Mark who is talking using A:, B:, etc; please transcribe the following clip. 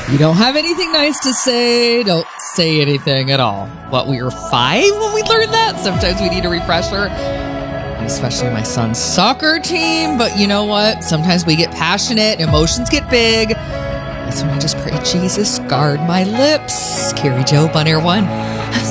A: You don't have anything nice to say. Don't say anything at all. But we were 5 when we learned that. Sometimes we need a refresher. Especially my son's soccer team. But you know what? Sometimes we get passionate. Emotions get big. That's when I just pray, Jesus, guard my lips. Carrie Jo, Bon Air 1.